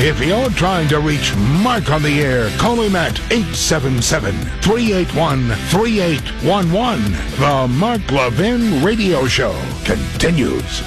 If you're trying to reach Mark on the air, call him at 877-381-3811. The Mark Levin Radio Show continues.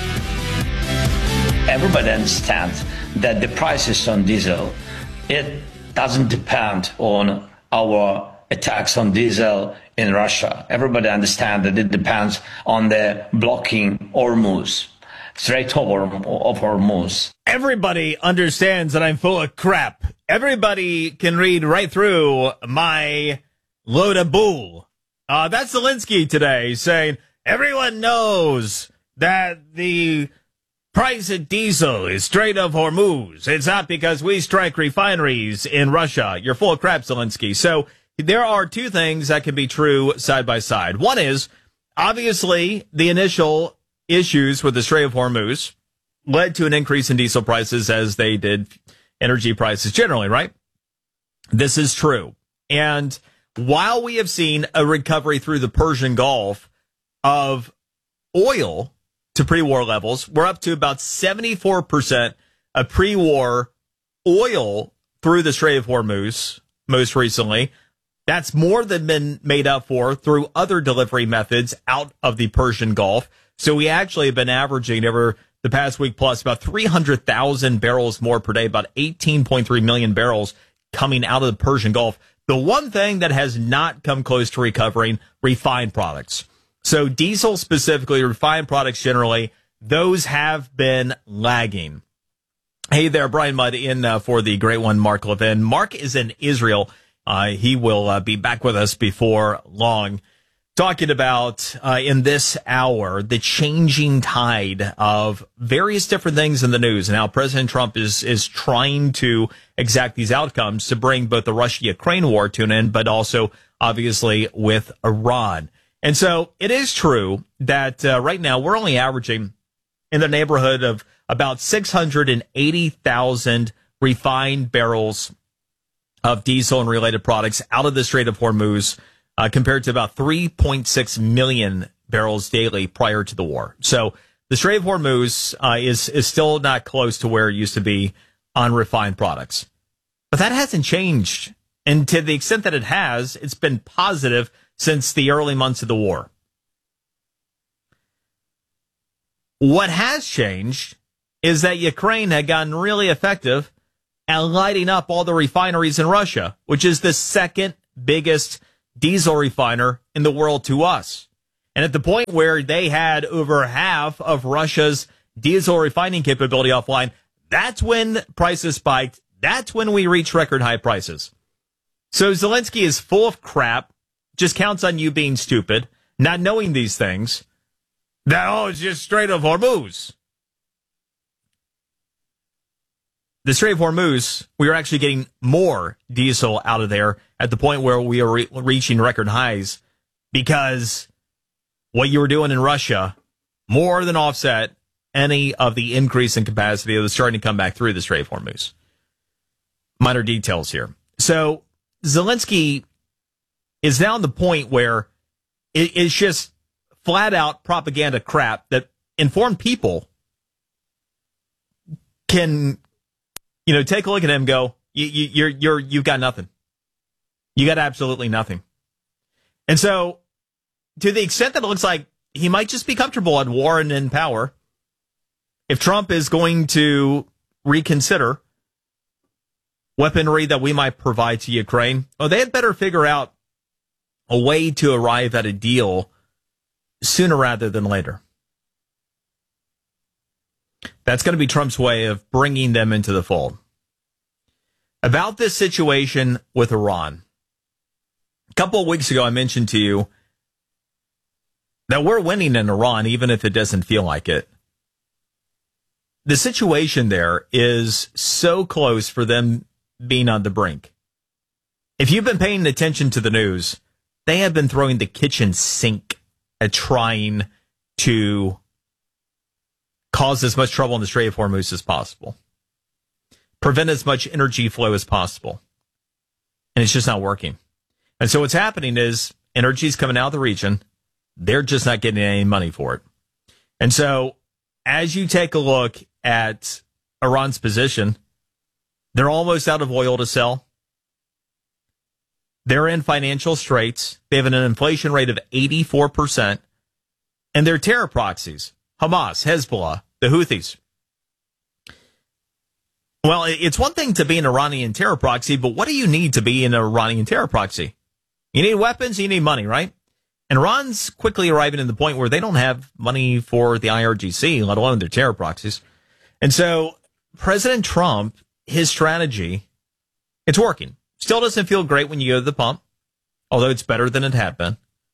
Everybody understands that the prices on diesel, it doesn't depend on our attacks on diesel in Russia. Everybody understands that it depends on the blocking Hormuz, Strait of Hormuz. Everybody understands that I'm full of crap. Everybody can read right through my load of bull. That's Zelensky today saying everyone knows that the price of diesel is Strait of Hormuz. It's not because we strike refineries in Russia. You're full of crap, Zelensky. So there are two things that can be true side by side. One is, obviously, the initial issues with the Strait of Hormuz led to an increase in diesel prices as they did energy prices generally, right? This is true. And while we have seen a recovery through the Persian Gulf of oil to pre-war levels, we're up to about 74% of pre-war oil through the Strait of Hormuz most recently. That's more than been made up for through other delivery methods out of the Persian Gulf. So we actually have been averaging over the past week plus about 300,000 barrels more per day, about 18.3 million barrels coming out of the Persian Gulf. The one thing that has not come close to recovering, refined products. So diesel specifically, refined products generally, those have been lagging. Hey there, Brian Mudd in for the great one, Mark Levin. Mark is in Israel. He will be back with us before long, talking about in this hour the changing tide of various different things in the news and how President Trump is trying to exact these outcomes to bring both the Russia-Ukraine war to an end, but also obviously with Iran. And so it is true that right now we're only averaging in the neighborhood of about 680,000 refined barrels of diesel and related products out of the Strait of Hormuz, compared to about 3.6 million barrels daily prior to the war. So the Strait of Hormuz is still not close to where it used to be on refined products. But that hasn't changed. And to the extent that it has, it's been positive since the early months of the war. What has changed is that Ukraine had gotten really effective at lighting up all the refineries in Russia, which is the second biggest diesel refiner in the world to us. And at the point where they had over half of Russia's diesel refining capability offline, that's when prices spiked. That's when we reached record high prices. So Zelensky is full of crap, just counts on you being stupid, not knowing these things. It's just Strait of Hormuz. The Strait of Hormuz, we are actually getting more diesel out of there at the point where we are reaching record highs because what you were doing in Russia more than offset any of the increase in capacity that was starting to come back through the Strait of Hormuz. Minor details here. So Zelensky is now at the point where it's just flat out propaganda crap that informed people can, take a look at him and go, you've got nothing. You got absolutely nothing. And so to the extent that it looks like he might just be comfortable at war and in power, if Trump is going to reconsider weaponry that we might provide to Ukraine, they had better figure out a way to arrive at a deal sooner rather than later. That's going to be Trump's way of bringing them into the fold. About this situation with Iran. A couple of weeks ago, I mentioned to you that we're winning in Iran, even if it doesn't feel like it. The situation there is so close for them being on the brink. If you've been paying attention to the news, they have been throwing the kitchen sink at trying to cause as much trouble in the Strait of Hormuz as possible. Prevent as much energy flow as possible. And it's just not working. And so what's happening is energy is coming out of the region. They're just not getting any money for it. And so as you take a look at Iran's position, They're almost out of oil to sell. They're in financial straits. They have an inflation rate of 84%. And they're terror proxies. Hamas, Hezbollah, the Houthis. Well, it's one thing to be an Iranian terror proxy, but what do you need to be an Iranian terror proxy? You need weapons, you need money, right? And Iran's quickly arriving at the point where they don't have money for the IRGC, let alone their terror proxies. And so President Trump, his strategy, it's working. Still doesn't feel great when you go to the pump, although it's better than it had been.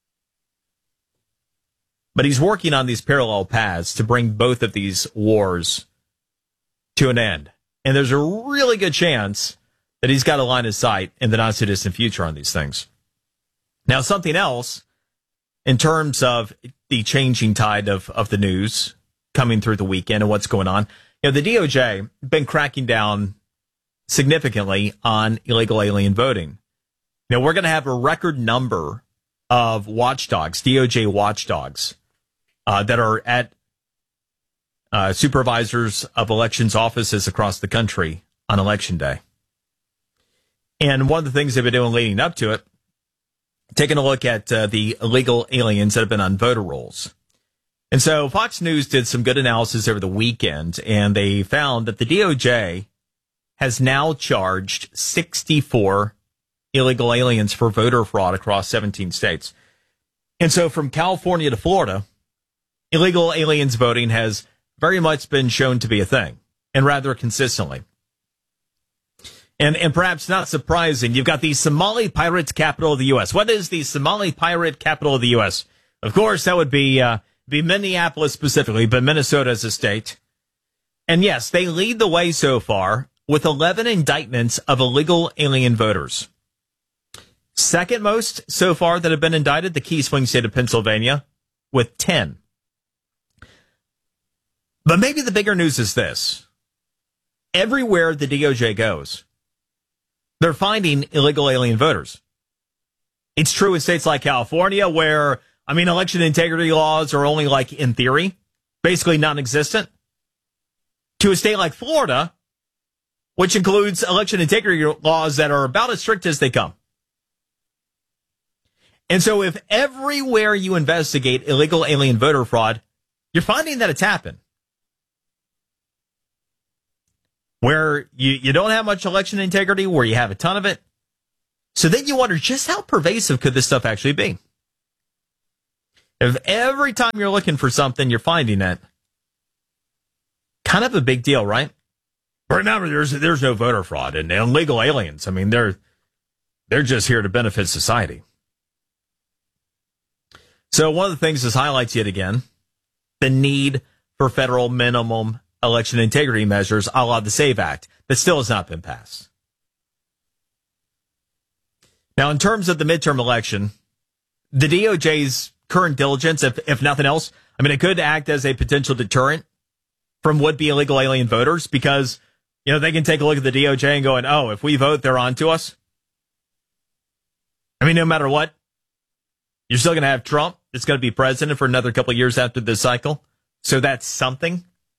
But he's working on these parallel paths to bring both of these wars to an end. And there's a really good chance that he's got a line of sight in the not-so-distant future on these things. Now, something else, in terms of the changing tide of the news coming through the weekend and what's going on, you know, the DOJ been cracking down significantly on illegal alien voting. Now, we're going to have a record number of watchdogs, DOJ watchdogs, that are at supervisors of elections offices across the country on Election Day. And one of the things they've been doing leading up to it, taking a look at the illegal aliens that have been on voter rolls. And so Fox News did some good analysis over the weekend, and they found that the DOJ has now charged 64 illegal aliens for voter fraud across 17 states. And so from California to Florida, illegal aliens voting has very much been shown to be a thing, and rather consistently. And perhaps not surprising, you've got the Somali pirate capital of the U.S. What is the Somali pirate capital of the U.S.? Of course, that would be Minneapolis specifically, but Minnesota as a state. And yes, they lead the way so far with 11 indictments of illegal alien voters. Second most so far that have been indicted, the key swing state of Pennsylvania, with 10. But maybe the bigger news is this. Everywhere the DOJ goes, they're finding illegal alien voters. It's true in states like California where, election integrity laws are only like in theory, basically non-existent. To a state like Florida, which includes election integrity laws that are about as strict as they come. And so if everywhere you investigate illegal alien voter fraud, you're finding that it's happened. Where you don't have much election integrity, where you have a ton of it. So then you wonder, just how pervasive could this stuff actually be? If every time you're looking for something, you're finding it, kind of a big deal, right? But remember, there's no voter fraud and illegal aliens. They're just here to benefit society. So one of the things this highlights yet again, the need for federal minimum election integrity measures a la the SAVE Act that still has not been passed. Now, in terms of the midterm election, the DOJ's current diligence, if nothing else, it could act as a potential deterrent from would-be illegal alien voters because, they can take a look at the DOJ and go, oh, if we vote, they're on to us. No matter what, you're still going to have Trump that's going to be president for another couple of years after this cycle. So that's something.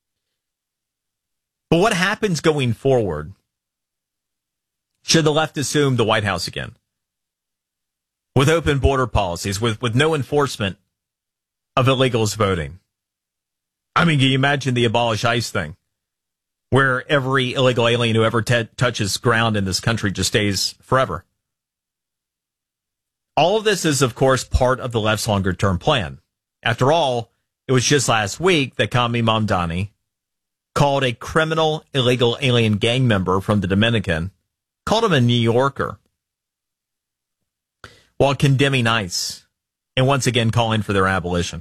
But what happens going forward should the left assume the White House again? With open border policies, with no enforcement of illegals voting. Can you imagine the abolish ICE thing? Where every illegal alien who ever touches ground in this country just stays forever. All of this is, of course, part of the left's longer-term plan. After all, it was just last week that Kami Mamdani called a criminal illegal alien gang member from the Dominican, called him a New Yorker, while condemning ICE and once again calling for their abolition.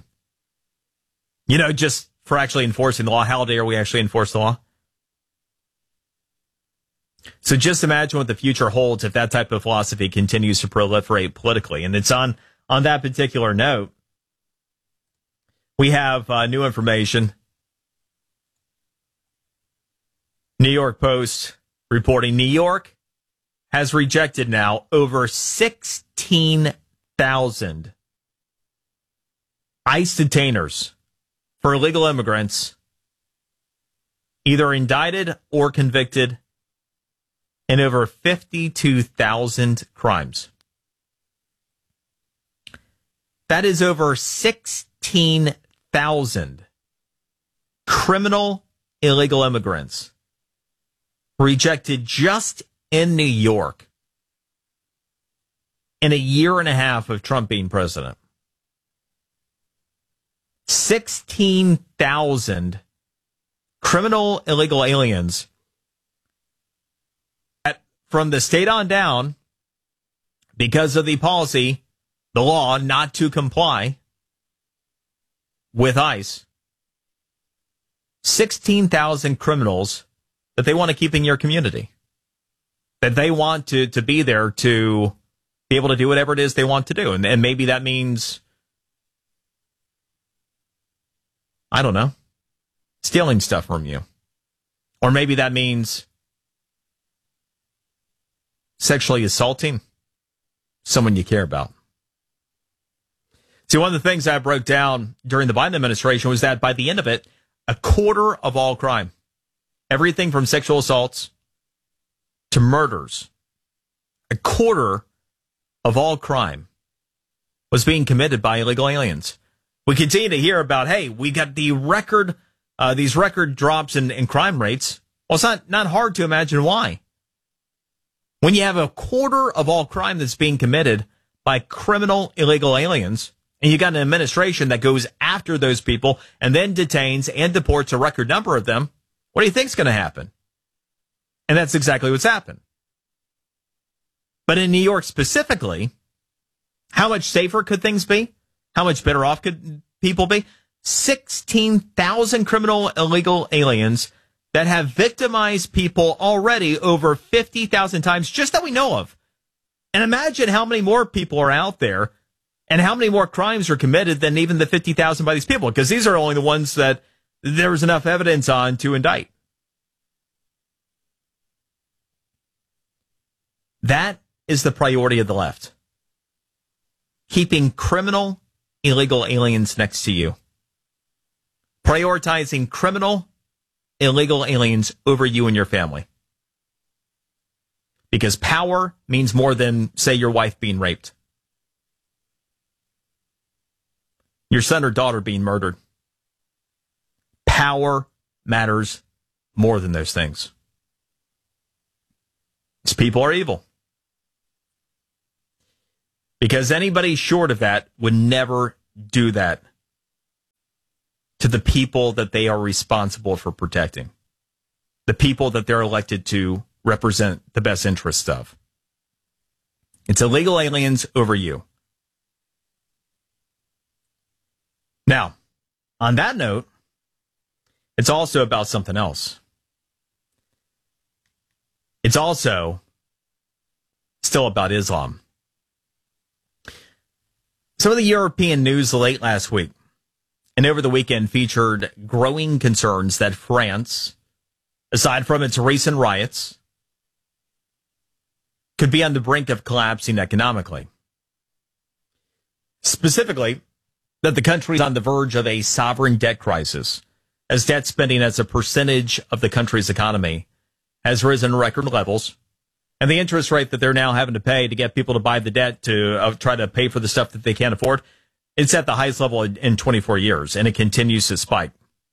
Just for actually enforcing the law. How dare we actually enforce the law? So just imagine what the future holds if that type of philosophy continues to proliferate politically. And it's on that particular note, we have new information. New York Post reporting New York has rejected now over 16,000 ICE detainers for illegal immigrants, either indicted or convicted and over 52,000 crimes. That is over 16,000 criminal illegal immigrants rejected just in New York in a year and a half of Trump being president. 16,000 criminal illegal aliens from the state on down, because of the policy, the law not to comply with ICE. 16,000 criminals that they want to keep in your community, that they want to be there to be able to do whatever it is they want to do. And maybe that means, I don't know, stealing stuff from you. Or maybe that means sexually assaulting someone you care about. See, one of the things I broke down during the Biden administration was that by the end of it, a quarter of all crime, everything from sexual assaults to murders, a quarter of all crime was being committed by illegal aliens. We continue to hear about, hey, we got the record, these record drops in crime rates. Well, it's not hard to imagine why. When you have a quarter of all crime that's being committed by criminal illegal aliens, and you got an administration that goes after those people and then detains and deports a record number of them, what do you think's going to happen? And that's exactly what's happened. But in New York specifically, how much safer could things be? How much better off could people be? 16,000 criminal illegal aliens that have victimized people already over 50,000 times, just that we know of. And imagine how many more people are out there and how many more crimes are committed than even the 50,000 by these people, because these are only the ones that there was enough evidence on to indict. That is the priority of the left. Keeping criminal illegal aliens next to you. Prioritizing criminal illegal aliens over you and your family. Because power means more than, say, your wife being raped. Your son or daughter being murdered. Power matters more than those things. These people are evil. Because anybody short of that would never do that to the people that they are responsible for protecting. The people that they're elected to represent the best interests of. It's illegal aliens over you. Now, on that note, it's also about something else. It's also still about Islam. Some of the European news late last week and over the weekend featured growing concerns that France, aside from its recent riots, could be on the brink of collapsing economically. Specifically, that the country is on the verge of a sovereign debt crisis, as debt spending as a percentage of the country's economy has risen to record levels, and the interest rate that they're now having to pay to get people to buy the debt to try to pay for the stuff that they can't afford, it's at the highest level in 24 years, and it continues to spike.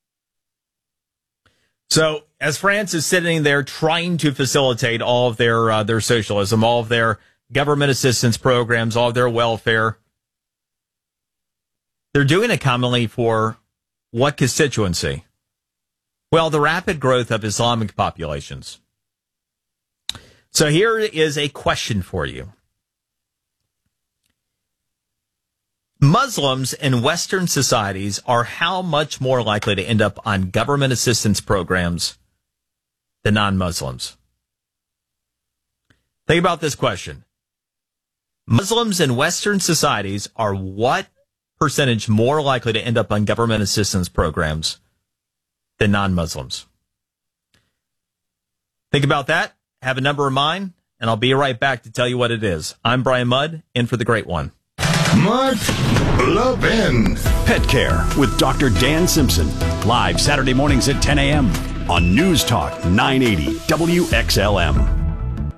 So, as France is sitting there trying to facilitate all of their socialism, all of their government assistance programs, all of their welfare, they're doing it commonly for what constituency? Well, the rapid growth of Islamic populations. So here is a question for you. Muslims in Western societies are how much more likely to end up on government assistance programs than non-Muslims? Think about this question. Muslims in Western societies are what percentage more likely to end up on government assistance programs than non-Muslims? Think about that. Have a number in mind, and I'll be right back to tell you what it is. I'm Brian Mudd, in for the great one. Mark Levin. Pet Care with Dr. Dan Simpson. Live Saturday mornings at 10 a.m. on News Talk 980 WXLM.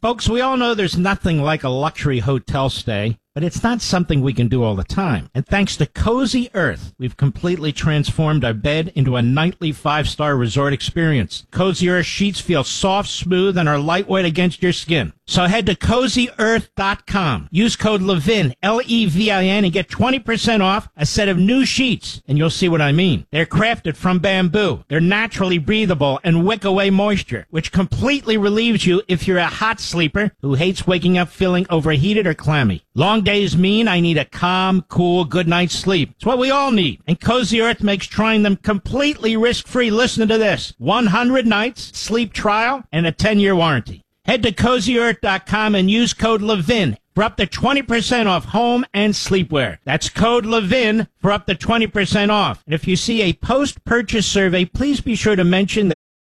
Folks, we all know there's nothing like a luxury hotel stay, but it's not something we can do all the time. And thanks to Cozy Earth, we've completely transformed our bed into a nightly 5-star resort experience. Cozy Earth sheets feel soft, smooth, and are lightweight against your skin. So head to CozyEarth.com. Use code LEVIN, L-E-V-I-N, and get 20% off a set of new sheets, and you'll see what I mean. They're crafted from bamboo. They're naturally breathable and wick away moisture, which completely relieves you if you're a hot sleeper who hates waking up feeling overheated or clammy. Long days mean I need a calm, cool, good night's sleep. It's what we all need. And Cozy Earth makes trying them completely risk-free. Listen to this. 100 nights, sleep trial, and a 10-year warranty. Head to CozyEarth.com and use code LEVIN for up to 20% off home and sleepwear. That's code LEVIN for up to 20% off. And if you see a post-purchase survey, please be sure to mention that.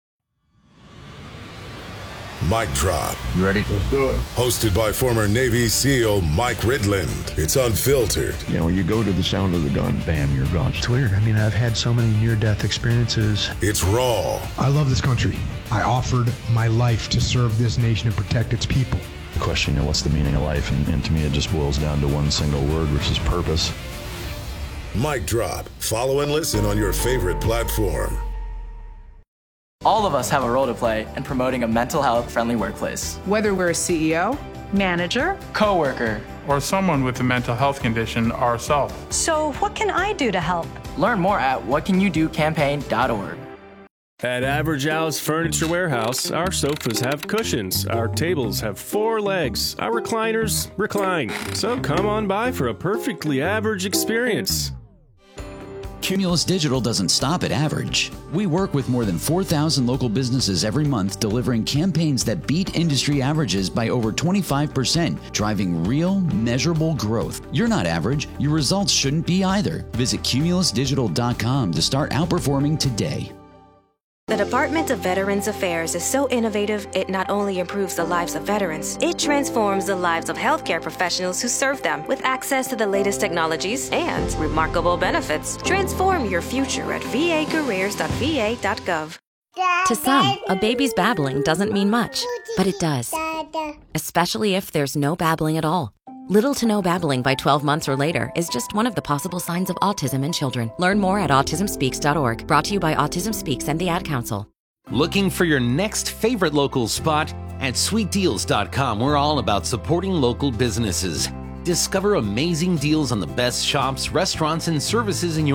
Mic Drop. You ready? Let's do it. Hosted by former Navy SEAL Mike Ridland. It's unfiltered. You know, when you go to the sound of the gun, bam, you're gone. It's weird. I mean, I've had so many near-death experiences. It's raw. I love this country. I offered my life to serve this nation and protect its people. The question, you know, what's the meaning of life? And to me, it just boils down to one single word, which is purpose. Mic Drop. Follow and listen on your favorite platform. All of us have a role to play in promoting a mental health-friendly workplace. Whether we're a CEO, manager, coworker, or someone with a mental health condition ourselves. So what can I do to help? Learn more at whatcanyoudocampaign.org. At Average Al's Furniture Warehouse, our sofas have cushions, our tables have 4 legs, our recliners recline. So come on by for a perfectly average experience. Cumulus Digital doesn't stop at average. We work with more than 4,000 local businesses every month, delivering campaigns that beat industry averages by over 25%, driving real, measurable growth. You're not average. Your results shouldn't be either. Visit cumulusdigital.com to start outperforming today. The Department of Veterans Affairs is so innovative, it not only improves the lives of veterans, it transforms the lives of healthcare professionals who serve them with access to the latest technologies and remarkable benefits. Transform your future at vacareers.va.gov. To some, a baby's babbling doesn't mean much, but it does. Especially if there's no babbling at all. Little to no babbling by 12 months or later is just one of the possible signs of autism in children. Learn more at autismspeaks.org. Brought to you by Autism Speaks and the Ad Council. Looking for your next favorite local spot? At sweetdeals.com, we're all about supporting local businesses. Discover amazing deals on the best shops, restaurants, and services in your